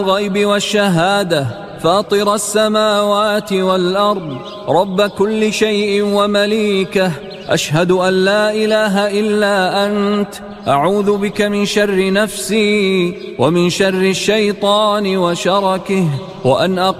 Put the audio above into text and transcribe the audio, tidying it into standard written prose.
الغيب والشهادة فاطر السماوات والأرض رب كل شيء ومليكه أشهد أن لا إله إلا أنت أعوذ بك من شر نفسي ومن شر الشيطان وشركه وأن